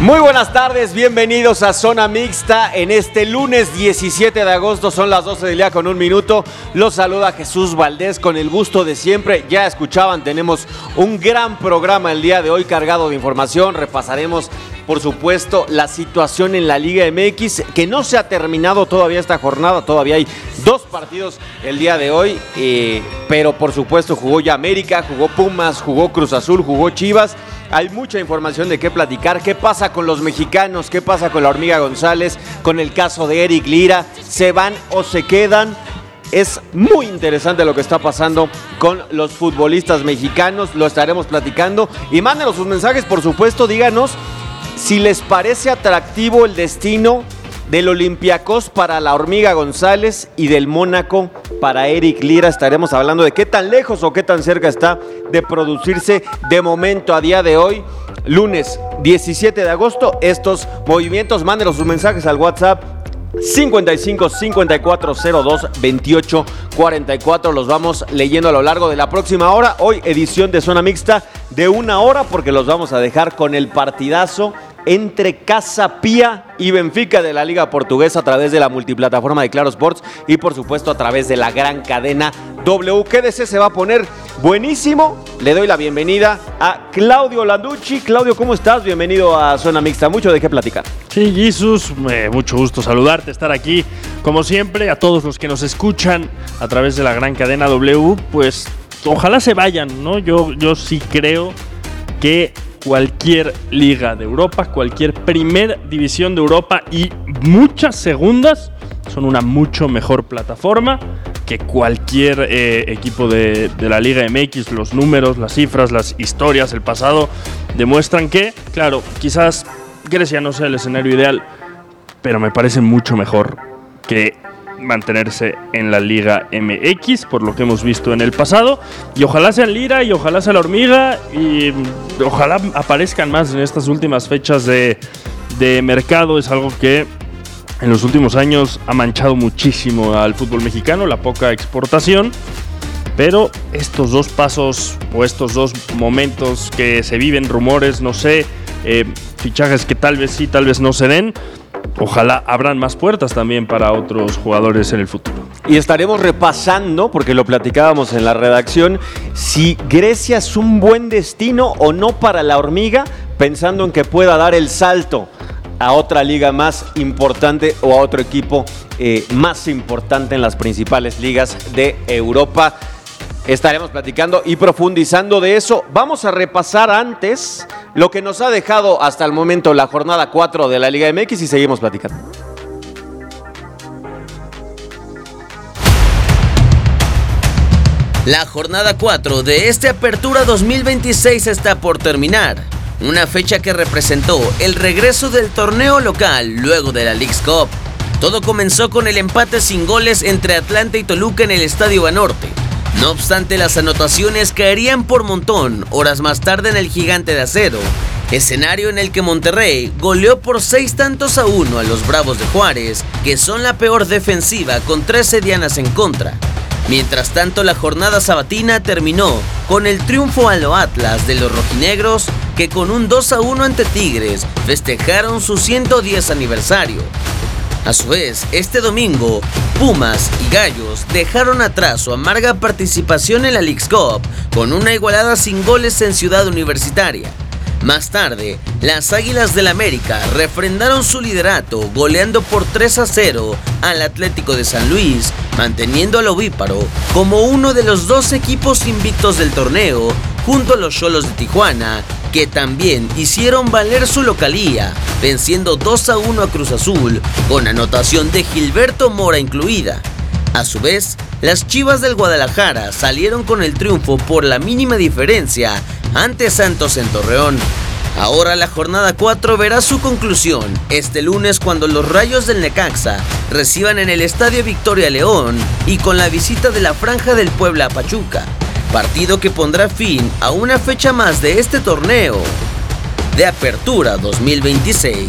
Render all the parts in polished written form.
Muy buenas tardes, bienvenidos a Zona Mixta en este lunes 17 de agosto, son las 12 del día con un minuto. Los saluda Jesús Valdés con el gusto de siempre. Ya escuchaban, tenemos un gran programa el día de hoy cargado de información. Repasaremos, por supuesto, la situación en la Liga MX, que no se ha terminado todavía esta jornada, todavía hay 2 partidos el día de hoy, pero por supuesto jugó ya América, jugó Pumas, jugó Cruz Azul, jugó Chivas. Hay mucha información de qué platicar, qué pasa con los mexicanos, qué pasa con la Hormiga González, con el caso de Eric Lira, ¿se van o se quedan? Es muy interesante lo que está pasando con los futbolistas mexicanos, lo estaremos platicando. Y mándenos sus mensajes, por supuesto, díganos si les parece atractivo el destino del Olympiacos para la Hormiga González y del Mónaco para Eric Lira. Estaremos hablando de qué tan lejos o qué tan cerca está de producirse de momento a día de hoy, lunes 17 de agosto, estos movimientos. Mándenos sus mensajes al WhatsApp 55 54 02 28 44. Los vamos leyendo a lo largo de la próxima hora. Hoy edición de Zona Mixta de 1 hora porque los vamos a dejar con el partidazo entre Casa Pía y Benfica de la Liga Portuguesa a través de la multiplataforma de Claro Sports y por supuesto a través de la gran cadena W. QDC se va a poner buenísimo. Le doy la bienvenida a Claudio Landucci. Claudio, ¿cómo estás? Bienvenido a Zona Mixta. Mucho de qué platicar. Sí, Jesús, mucho gusto saludarte, estar aquí. Como siempre, a todos los que nos escuchan a través de la gran cadena W, pues ojalá se vayan, ¿no? Yo sí creo que cualquier liga de Europa, cualquier primer división de Europa y muchas segundas son una mucho mejor plataforma que cualquier equipo de la Liga MX. Los números, las cifras, las historias, el pasado demuestran que, claro, quizás Grecia no sea el escenario ideal, pero me parece mucho mejor que mantenerse en la Liga MX por lo que hemos visto en el pasado, y ojalá sea Lira y ojalá sea la Hormiga y ojalá aparezcan más en estas últimas fechas de mercado. Es algo que en los últimos años ha manchado muchísimo al fútbol mexicano, la poca exportación, pero estos 2 pasos o estos 2 momentos que se viven, rumores, no sé, fichajes que tal vez sí, tal vez no se den, ojalá abran más puertas también para otros jugadores en el futuro. Y estaremos repasando, porque lo platicábamos en la redacción, si Grecia es un buen destino o no para la Hormiga, pensando en que pueda dar el salto a otra liga más importante o a otro equipo más importante en las principales ligas de Europa. Estaremos platicando y profundizando de eso. Vamos a repasar antes lo que nos ha dejado hasta el momento la jornada 4 de la Liga MX y seguimos platicando. La jornada 4 de este Apertura 2026 está por terminar. Una fecha que representó el regreso del torneo local luego de la Leagues Cup. Todo comenzó con el empate sin goles entre Atlanta y Toluca en el Estadio Banorte. No obstante, las anotaciones caerían por montón horas más tarde en el Gigante de Acero, escenario en el que Monterrey goleó por 6-1 a los Bravos de Juárez, que son la peor defensiva con 13 dianas en contra. Mientras tanto, la jornada sabatina terminó con el triunfo a lo Atlas de los rojinegros, que con un 2-1 ante Tigres festejaron su 110 aniversario. A su vez, este domingo, Pumas y Gallos dejaron atrás su amarga participación en la Leagues Cup con una igualada sin goles en Ciudad Universitaria. Más tarde, las Águilas del América refrendaron su liderato goleando por 3-0 al Atlético de San Luis, manteniendo al Ovíparo como uno de los 2 equipos invictos del torneo, junto a los Xolos de Tijuana, que también hicieron valer su localía, venciendo 2-1 a Cruz Azul, con anotación de Gilberto Mora incluida. A su vez, las Chivas del Guadalajara salieron con el triunfo por la mínima diferencia ante Santos en Torreón. Ahora la jornada 4 verá su conclusión este lunes cuando los Rayos del Necaxa reciban en el Estadio Victoria León y con la visita de la Franja del Puebla a Pachuca. Partido que pondrá fin a una fecha más de este torneo de Apertura 2026.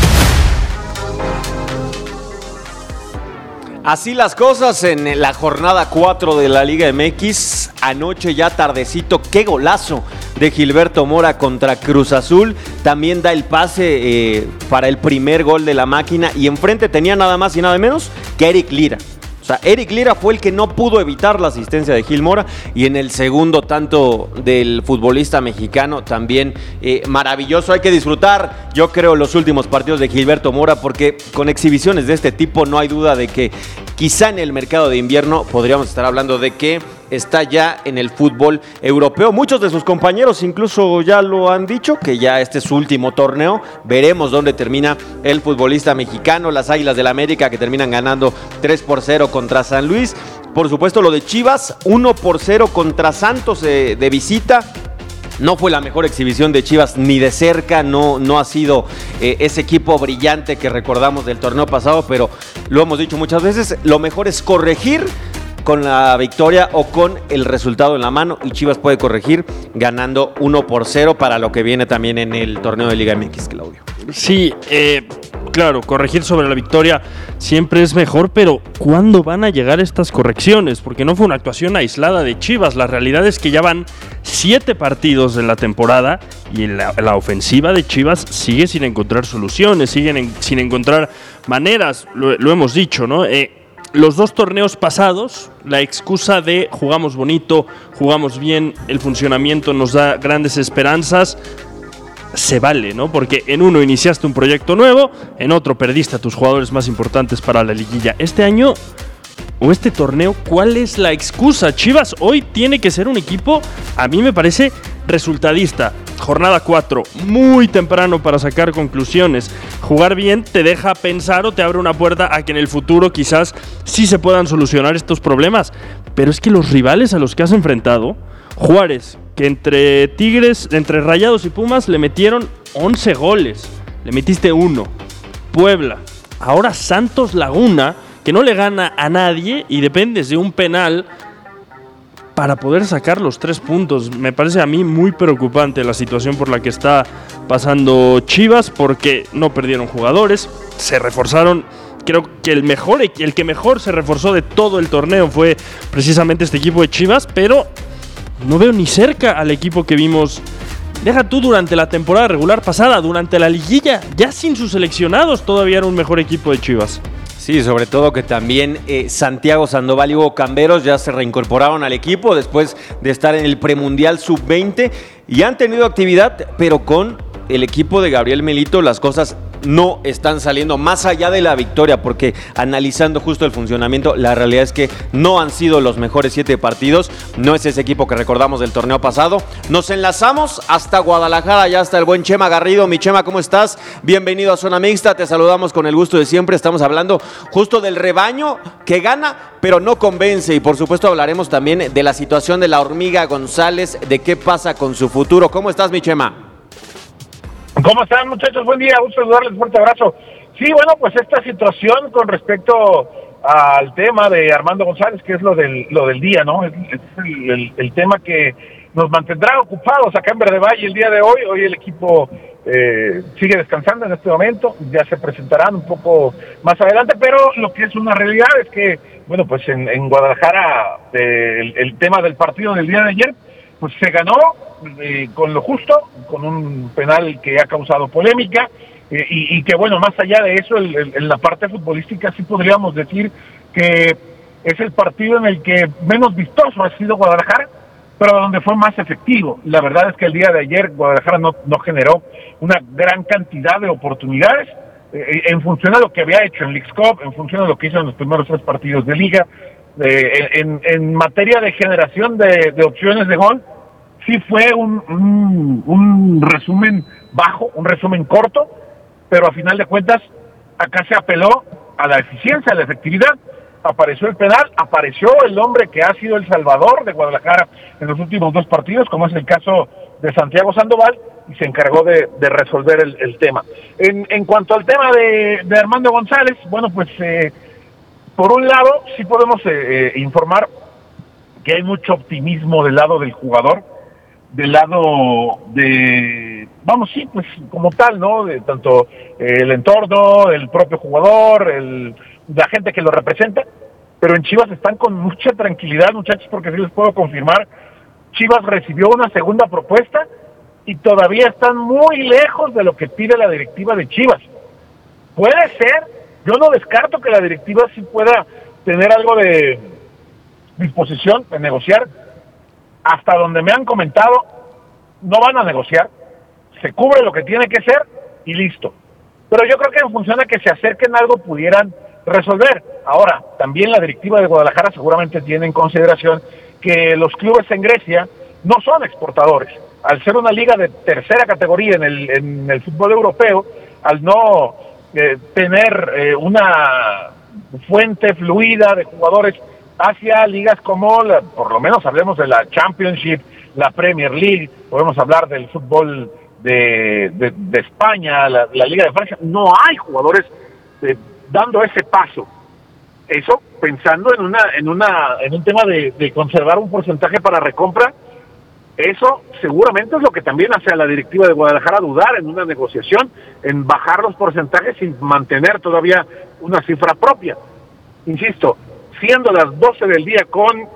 Así las cosas en la jornada 4 de la Liga MX. Anoche ya tardecito, qué golazo de Gilberto Mora contra Cruz Azul, también da el pase para el primer gol de la máquina, y enfrente tenía nada más y nada menos que Eric Lira. O sea, Eric Lira fue el que no pudo evitar la asistencia de Gil Mora, y en el segundo tanto del futbolista mexicano también maravilloso. Hay que disfrutar, yo creo, los últimos partidos de Gilberto Mora, porque con exhibiciones de este tipo no hay duda de que quizá en el mercado de invierno podríamos estar hablando de que está ya en el fútbol europeo. Muchos de sus compañeros incluso ya lo han dicho, que ya este es su último torneo. Veremos dónde termina el futbolista mexicano. Las Águilas del América, que terminan ganando 3-0 contra San Luis. Por supuesto, lo de Chivas, 1-0 contra Santos de visita. No fue la mejor exhibición de Chivas ni de cerca, no ha sido ese equipo brillante que recordamos del torneo pasado, pero lo hemos dicho muchas veces, lo mejor es corregir con la victoria o con el resultado en la mano, y Chivas puede corregir ganando 1-0 para lo que viene también en el torneo de Liga MX, Claudio. Sí, claro, corregir sobre la victoria siempre es mejor, pero ¿cuándo van a llegar estas correcciones? Porque no fue una actuación aislada de Chivas. La realidad es que ya van 7 partidos de la temporada y la ofensiva de Chivas sigue sin encontrar soluciones, sin encontrar maneras, lo hemos dicho, ¿no? Los 2 torneos pasados, la excusa de jugamos bonito, jugamos bien, el funcionamiento nos da grandes esperanzas, se vale, ¿no? Porque en uno iniciaste un proyecto nuevo, en otro perdiste a tus jugadores más importantes para la liguilla. Este año, o este torneo, ¿cuál es la excusa? Chivas hoy tiene que ser un equipo, a mí me parece, resultadista. Jornada 4, muy temprano para sacar conclusiones. Jugar bien te deja pensar o te abre una puerta a que en el futuro quizás sí se puedan solucionar estos problemas. Pero es que los rivales a los que has enfrentado, Juárez, que entre Tigres, entre Rayados y Pumas le metieron 11 goles, le metiste 1. Puebla, ahora Santos Laguna, que no le gana a nadie y dependes de un penal para poder sacar los 3 puntos. Me parece a mí muy preocupante la situación por la que está pasando Chivas, porque no perdieron jugadores, se reforzaron. Creo que el que mejor se reforzó de todo el torneo fue precisamente este equipo de Chivas, pero no veo ni cerca al equipo que vimos, deja tú durante la temporada regular pasada, durante la liguilla, ya sin sus seleccionados todavía era un mejor equipo de Chivas. Sí, sobre todo que también Santiago Sandoval y Hugo Camberos ya se reincorporaron al equipo después de estar en el premundial sub-20 y han tenido actividad, pero con el equipo de Gabriel Milito las cosas no están saliendo más allá de la victoria, porque analizando justo el funcionamiento, la realidad es que no han sido los mejores 7 partidos, no es ese equipo que recordamos del torneo pasado. Nos enlazamos hasta Guadalajara, ya está el buen Chema Garrido. Mi Chema, ¿cómo estás? Bienvenido a Zona Mixta, te saludamos con el gusto de siempre. Estamos hablando justo del rebaño que gana, pero no convence, y por supuesto hablaremos también de la situación de la Hormiga González, de qué pasa con su futuro. ¿Cómo estás, mi Chema? ¿Cómo están, muchachos? Buen día, gusto saludarles, un fuerte abrazo. Sí, bueno, pues esta situación con respecto al tema de Armando González, que es lo del día, ¿no? Es el tema que nos mantendrá ocupados acá en Verde Valle el día de hoy. Hoy el equipo sigue descansando en este momento, ya se presentarán un poco más adelante, pero lo que es una realidad es que, bueno, pues en Guadalajara el tema del partido del día de ayer, pues se ganó con lo justo, con un penal que ha causado polémica, y que bueno, más allá de eso, en la parte futbolística sí podríamos decir que es el partido en el que menos vistoso ha sido Guadalajara, pero donde fue más efectivo. La verdad es que el día de ayer Guadalajara no generó una gran cantidad de oportunidades, en función a lo que había hecho en Leagues Cup, en función a lo que hizo en los primeros 3 partidos de Liga. En materia de generación de opciones de gol, sí fue un resumen bajo, un resumen corto, pero a final de cuentas acá se apeló a la eficiencia, a la efectividad. Apareció el penal, apareció el hombre que ha sido el salvador de Guadalajara en los últimos 2 partidos, como es el caso de Santiago Sandoval, y se encargó de resolver el tema. En cuanto al tema de Armando González, bueno, pues por un lado sí podemos informar que hay mucho optimismo del lado del jugador, del lado de, vamos, sí, pues como tal, ¿no? De tanto el entorno, el propio jugador, la gente que lo representa, pero en Chivas están con mucha tranquilidad, muchachos, porque sí les puedo confirmar Chivas recibió una segunda propuesta y todavía están muy lejos de lo que pide la directiva de Chivas. Puede ser, yo no descarto que la directiva sí pueda tener algo de disposición de negociar. Hasta donde me han comentado, no van a negociar, se cubre lo que tiene que ser y listo. Pero yo creo que en función de que se acerquen a algo pudieran resolver. Ahora, también la directiva de Guadalajara seguramente tiene en consideración que los clubes en Grecia no son exportadores. Al ser una liga de tercera categoría en el fútbol europeo, al no tener una fuente fluida de jugadores hacia ligas como, por lo menos hablemos de la Championship, la Premier League, podemos hablar del fútbol de España, la Liga de Francia, no hay jugadores dando ese paso. Eso pensando en un tema de conservar un porcentaje para recompra. Eso seguramente es lo que también hace a la directiva de Guadalajara dudar en una negociación, en bajar los porcentajes sin mantener todavía una cifra propia. Insisto, siendo las 12 del día con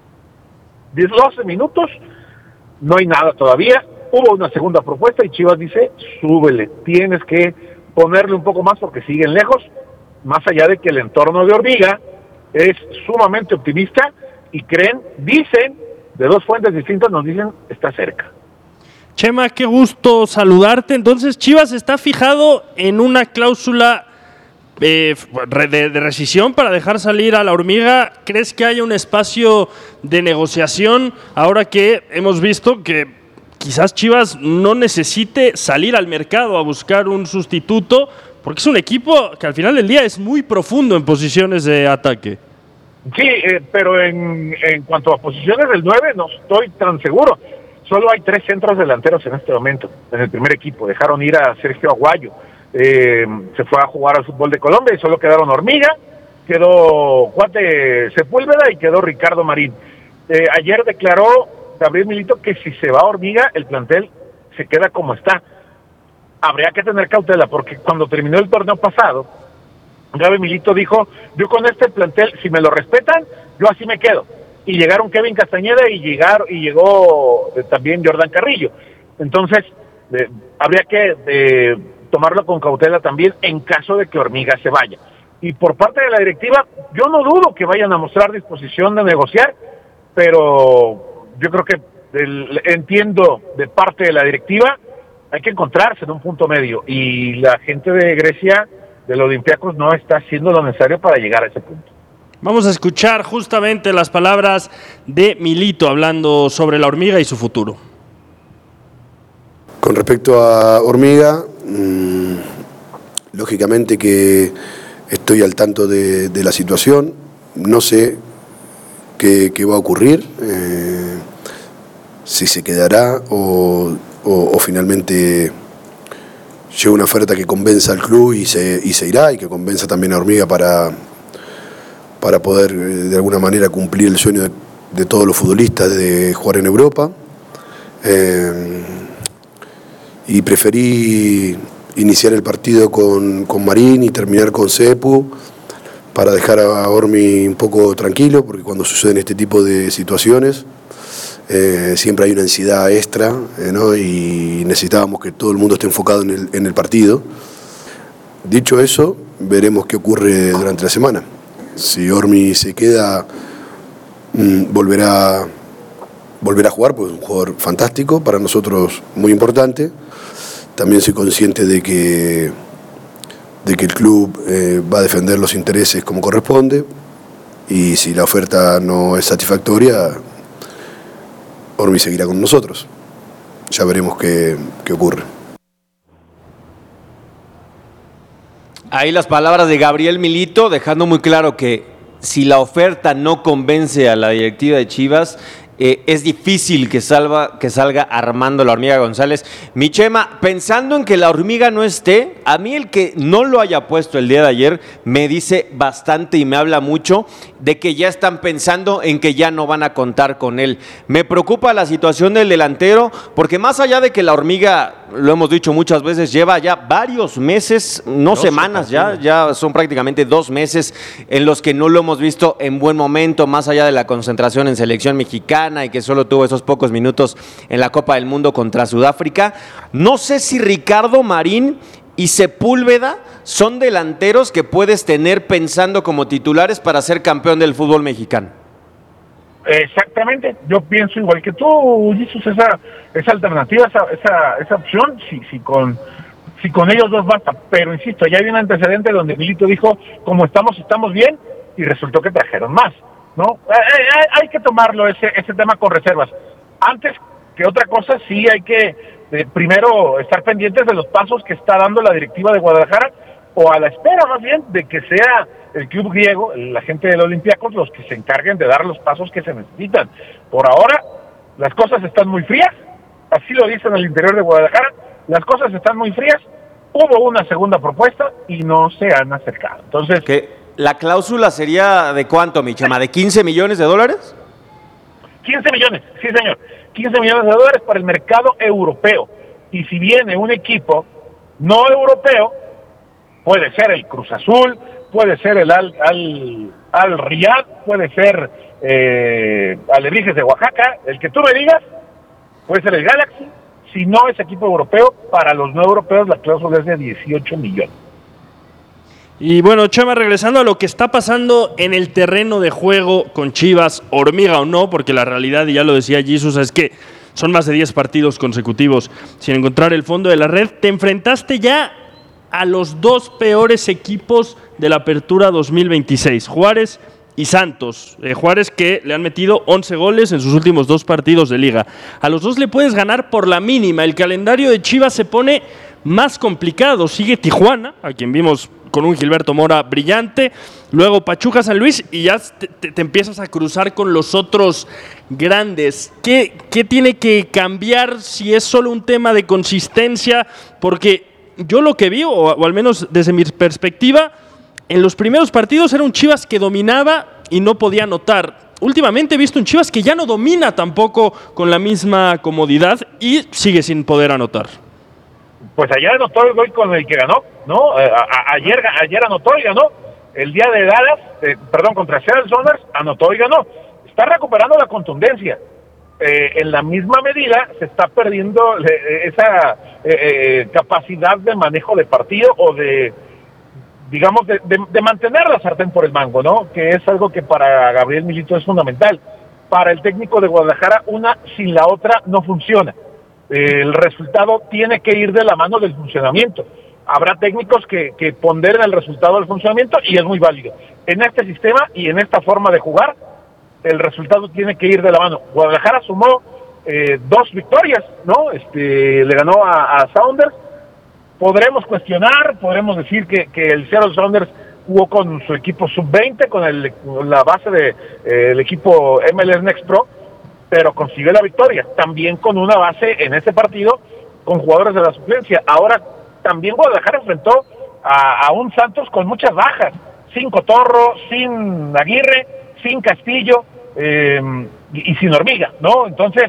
12 minutos, no hay nada todavía. Hubo una segunda propuesta y Chivas dice, súbele, tienes que ponerle un poco más porque siguen lejos, más allá de que el entorno de Hormiga es sumamente optimista y creen, dicen, de dos fuentes distintas nos dicen, está cerca. Chema, qué gusto saludarte. Entonces, Chivas está fijado en una cláusula de rescisión para dejar salir a la Hormiga. ¿Crees que haya un espacio de negociación ahora que hemos visto que quizás Chivas no necesite salir al mercado a buscar un sustituto? Porque es un equipo que al final del día es muy profundo en posiciones de ataque. Sí, pero en cuanto a posiciones del 9 no estoy tan seguro. Solo hay 3 centros delanteros en este momento en el primer equipo. Dejaron ir a Sergio Aguayo. Se fue a jugar al fútbol de Colombia y solo quedaron Hormiga, quedó Cuate Sepúlveda y quedó Ricardo Marín. Ayer declaró Gabriel Milito que si se va a Hormiga, el plantel se queda como está. Habría que tener cautela porque cuando terminó el torneo pasado, Gabriel Milito dijo, yo con este plantel, si me lo respetan, yo así me quedo. Y llegaron Kevin Castañeda y llegó también Jordan Carrillo. Entonces, habría que tomarlo con cautela también en caso de que Hormiga se vaya. Y por parte de la directiva, yo no dudo que vayan a mostrar disposición de negociar, pero yo creo que entiendo de parte de la directiva, hay que encontrarse en un punto medio. Y la gente de Grecia, del Olympiacos, no está haciendo lo necesario para llegar a ese punto. Vamos a escuchar justamente las palabras de Milito hablando sobre la Hormiga y su futuro. Con respecto a Hormiga, lógicamente que estoy al tanto de la situación, no sé qué va a ocurrir, si se quedará o finalmente llega una oferta que convenza al club y se irá, y que convenza también a Hormiga para poder de alguna manera cumplir el sueño de todos los futbolistas de jugar en Europa. Y preferí iniciar el partido con Marín y terminar con Sepu para dejar a Hormi un poco tranquilo, porque cuando suceden este tipo de situaciones siempre hay una ansiedad extra, ¿no? Y necesitábamos que todo el mundo esté enfocado en el partido. Dicho eso, veremos qué ocurre durante la semana. Si Hormi se queda, volverá a jugar, pues es un jugador fantástico, para nosotros muy importante. También soy consciente de que el club va a defender los intereses como corresponde, y si la oferta no es satisfactoria, Hormi seguirá con nosotros. Ya veremos qué ocurre. Ahí las palabras de Gabriel Milito, dejando muy claro que si la oferta no convence a la directiva de Chivas, es difícil que salga Armando la Hormiga González. Mi Chema, pensando en que la Hormiga no esté, a mí el que no lo haya puesto el día de ayer me dice bastante y me habla mucho de que ya están pensando en que ya no van a contar con él. Me preocupa la situación del delantero, porque más allá de que la Hormiga, lo hemos dicho muchas veces, lleva ya varios meses, no semanas, ya son prácticamente 2 meses en los que no lo hemos visto en buen momento, más allá de la concentración en selección mexicana, Sudamericana y que solo tuvo esos pocos minutos en la Copa del Mundo contra Sudáfrica. No sé si Ricardo Marín y Sepúlveda son delanteros que puedes tener pensando como titulares para ser campeón del fútbol mexicano. Exactamente, yo pienso igual que tú, Jesús, esa alternativa, esa opción, si con ellos dos basta, pero insisto, ya hay un antecedente donde Milito dijo, como estamos bien, y resultó que trajeron más, ¿no? Hay que tomarlo ese tema con reservas. Antes que otra cosa, sí hay que primero estar pendientes de los pasos que está dando la directiva de Guadalajara, o a la espera más bien de que sea el club griego, la gente del Olympiacos, los que se encarguen de dar los pasos que se necesitan. Por ahora, las cosas están muy frías, así lo dicen al interior de Guadalajara, las cosas están muy frías, hubo una segunda propuesta y no se han acercado. Entonces, ¿qué? ¿La cláusula sería de cuánto, mi chama? ¿De 15 millones de dólares? 15 millones, sí señor, 15 millones de dólares para el mercado europeo. Y si viene un equipo no europeo, puede ser el Cruz Azul, puede ser el Al Riyad, puede ser Alebrijes de Oaxaca, el que tú me digas, puede ser el Galaxy. Si no es equipo europeo, para los no europeos la cláusula es de 18 millones. Y bueno, Chema, regresando a lo que está pasando en el terreno de juego con Chivas, hormiga o no, porque la realidad, y ya lo decía Jesús, es que son más de 10 partidos consecutivos sin encontrar el fondo de la red. Te enfrentaste ya a los dos peores equipos de la Apertura 2026, Juárez y Santos. Juárez, que le han metido 11 goles en sus últimos 2 partidos de liga. A los dos le puedes ganar por la mínima. El calendario de Chivas se pone más complicado. Sigue Tijuana, a quien vimos con un Gilberto Mora brillante, luego Pachuca, San Luis, y ya te empiezas a cruzar con los otros grandes. ¿Qué tiene que cambiar, si es solo un tema de consistencia? Porque yo lo que vi, o al menos desde mi perspectiva, en los primeros partidos era un Chivas que dominaba y no podía anotar. Últimamente he visto un Chivas que ya no domina tampoco con la misma comodidad y sigue sin poder anotar. Pues ayer anotó el gol con el que ganó, ¿no? Ayer anotó y ganó. El día de Dallas, contra Seattle Sounders, anotó y ganó. Está recuperando la contundencia. En la misma medida se está perdiendo esa capacidad de manejo de partido o de mantener la sartén por el mango, ¿no? Que es algo que para Gabriel Milito es fundamental. Para el técnico de Guadalajara, una sin la otra no funciona. El resultado tiene que ir de la mano del funcionamiento. Habrá técnicos que ponderen el resultado del funcionamiento y es muy válido. En este sistema y en esta forma de jugar, el resultado tiene que ir de la mano. Guadalajara sumó 2 victorias, ¿no? Le ganó a Sounders. Podremos cuestionar, podremos decir que el Seattle Sounders jugó con su equipo sub-20, con la base del equipo MLS Next Pro, pero consiguió la victoria, también con una base en ese partido, con jugadores de la suplencia. Ahora también Guadalajara enfrentó a un Santos con muchas bajas, sin Cotorro, sin Aguirre, sin Castillo, y sin Hormiga, ¿no? Entonces,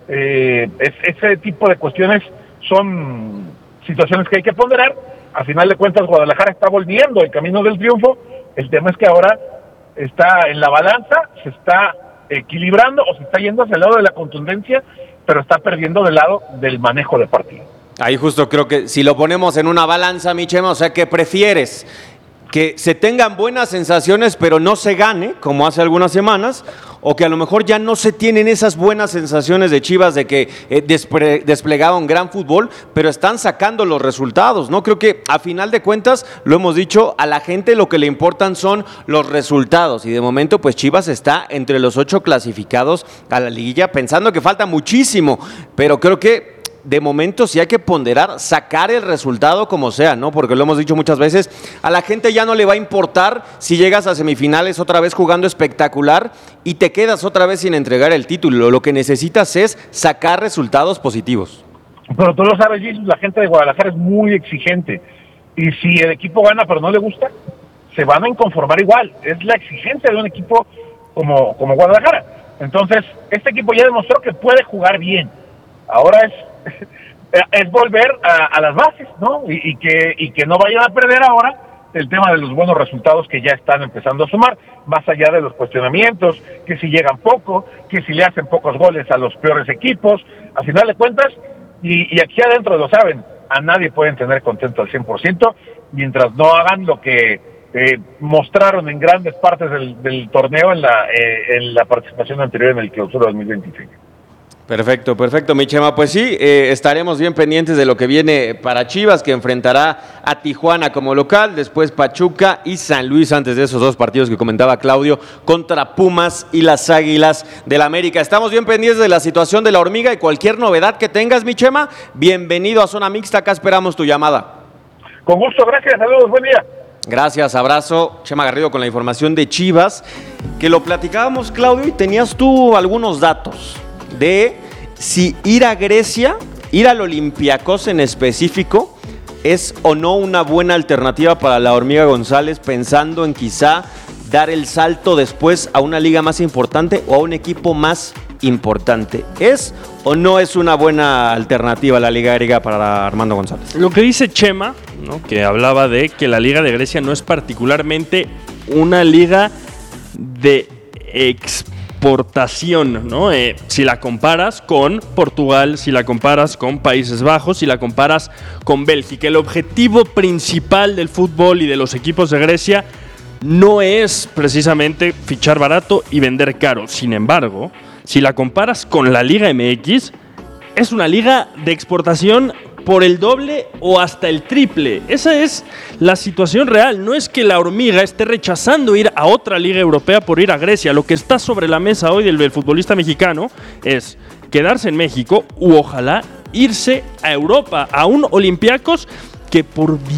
ese tipo de cuestiones son situaciones que hay que ponderar. A final de cuentas, Guadalajara está volviendo el camino del triunfo. El tema es que ahora está en la balanza, se está equilibrando o se está yendo hacia el lado de la contundencia, pero está perdiendo del lado del manejo de partido. Ahí justo creo que si lo ponemos en una balanza, mi Chema, o sea, ¿qué prefieres? ¿Que se tengan buenas sensaciones pero no se gane, como hace algunas semanas? ¿O que a lo mejor ya no se tienen esas buenas sensaciones de Chivas de que desplegaron gran fútbol, pero están sacando los resultados, ¿no? Creo que a final de cuentas, lo hemos dicho, a la gente lo que le importan son los resultados. Y de momento, pues Chivas está entre los 8 clasificados a la liguilla, pensando que falta muchísimo, pero creo que de momento sí hay que ponderar, sacar el resultado como sea, ¿no? Porque lo hemos dicho muchas veces, a la gente ya no le va a importar si llegas a semifinales otra vez jugando espectacular y te quedas otra vez sin entregar el título. Lo que necesitas es sacar resultados positivos. Pero tú lo sabes, Jesus, la gente de Guadalajara es muy exigente. Y si el equipo gana pero no le gusta, se van a inconformar igual. Es la exigencia de un equipo como Guadalajara. Entonces, este equipo ya demostró que puede jugar bien. Ahora es volver a las bases, ¿no? Y que no vayan a perder ahora el tema de los buenos resultados que ya están empezando a sumar, más allá de los cuestionamientos, que si llegan poco, que si le hacen pocos goles a los peores equipos, a final de cuentas, y aquí adentro lo saben, a nadie pueden tener contento al 100%, mientras no hagan lo que mostraron en grandes partes del torneo en la participación anterior en el Clausura 2026. Perfecto, mi Chema. Pues sí, estaremos bien pendientes de lo que viene para Chivas, que enfrentará a Tijuana como local, después Pachuca y San Luis, antes de esos dos partidos que comentaba Claudio, contra Pumas y las Águilas del América. Estamos bien pendientes de la situación de la Hormiga y cualquier novedad que tengas, mi Chema, bienvenido a Zona Mixta, acá esperamos tu llamada. Con gusto, gracias, saludos, buen día. Gracias, abrazo. Chema Garrido con la información de Chivas, que lo platicábamos, Claudio, y tenías tú algunos datos de si ir a Grecia, ir al Olympiacos en específico, es o no una buena alternativa para la Hormiga González, pensando en quizá dar el salto después a una liga más importante o a un equipo más importante. ¿Es o no es una buena alternativa la Liga Griega para Armando González? Lo que dice Chema, ¿no?, que hablaba de que la Liga de Grecia no es particularmente una liga de exportación, ¿no? Si la comparas con Portugal, si la comparas con Países Bajos, si la comparas con Bélgica, el objetivo principal del fútbol y de los equipos de Grecia no es precisamente fichar barato y vender caro. Sin embargo, si la comparas con la Liga MX, es una liga de exportación por el doble o hasta el triple. Esa es la situación real. No es que la Hormiga esté rechazando ir a otra liga europea por ir a Grecia. Lo que está sobre la mesa hoy del futbolista mexicano es quedarse en México u ojalá irse a Europa, a un Olympiacos que por